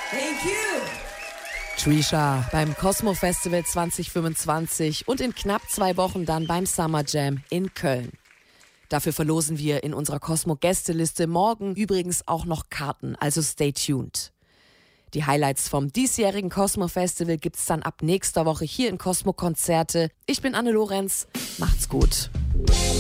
Thank you. Trisha beim Cosmo Festival 2025 und in knapp 2 Wochen dann beim Summer Jam in Köln. Dafür verlosen wir in unserer Cosmo-Gästeliste morgen übrigens auch noch Karten, also stay tuned. Die Highlights vom diesjährigen Cosmo Festival gibt's dann ab nächster Woche hier in Cosmo Konzerte. Ich bin Anne Lorenz, macht's gut.